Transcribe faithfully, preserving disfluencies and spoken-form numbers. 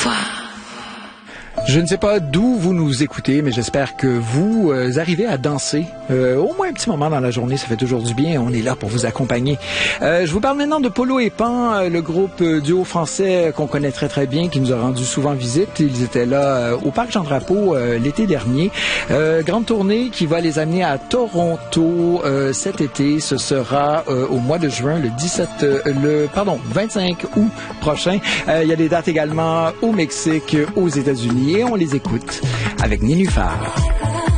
soir. Je ne sais pas d'où vous nous écoutez, mais j'espère que vous euh, arrivez à danser euh, au moins un petit moment dans la journée. Ça fait toujours du bien. On est là pour vous accompagner. Euh, je vous parle maintenant de Polo et Pan, euh, le groupe euh, duo français qu'on connaît très très bien, qui nous a rendu souvent visite. Ils étaient là euh, au Parc Jean-Drapeau euh, l'été dernier. Euh, grande tournée qui va les amener à Toronto euh, cet été. Ce sera euh, au mois de juin, le dix-sept, euh, le pardon, vingt-cinq août prochain. Euh, il y a des dates également au Mexique, aux États-Unis. Et on les écoute avec Nénuphar.